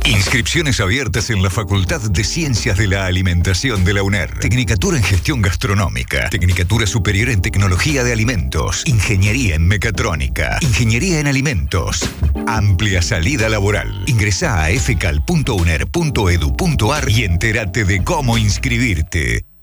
Inscripciones abiertas en la Facultad de Ciencias de la Alimentación de la UNER. Tecnicatura en Gestión Gastronómica. Tecnicatura Superior en Tecnología de Alimentos. Ingeniería en Mecatrónica. Ingeniería en Alimentos. Amplia salida laboral. Ingresá a fcal.uner.edu.ar y entérate de cómo inscribirte.